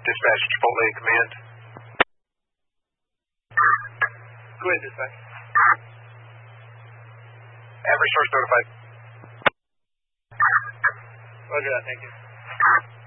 Dispatch, Chipotle Command. Go ahead, dispatch. Average source notified. Roger that, thank you.